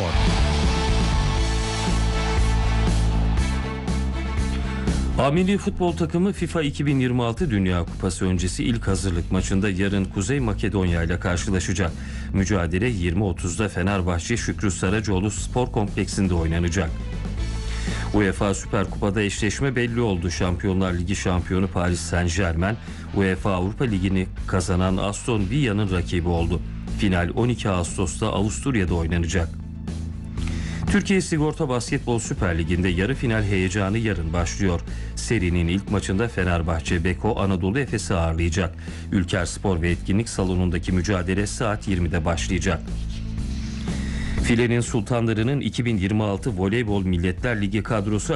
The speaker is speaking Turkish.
A Milli Futbol takımı FIFA 2026 Dünya Kupası öncesi ilk hazırlık maçında yarın Kuzey Makedonya ile karşılaşacak. Mücadele 20.30'da Fenerbahçe Şükrü Saracoğlu Spor Kompleksinde oynanacak. UEFA Süper Kupa'da eşleşme belli oldu. Şampiyonlar Ligi şampiyonu Paris Saint-Germain, UEFA Avrupa Ligi'ni kazanan Aston Villa'nın rakibi oldu. Final 12 Ağustos'ta Avusturya'da oynanacak. Türkiye Sigorta Basketbol Süper Ligi'nde yarı final heyecanı yarın başlıyor. Serinin ilk maçında Fenerbahçe Beko Anadolu Efes'i ağırlayacak. Ülker Spor ve Etkinlik Salonu'ndaki mücadele saat 20'de başlayacak. Filenin Sultanları'nın 2026 Voleybol Milletler Ligi kadrosu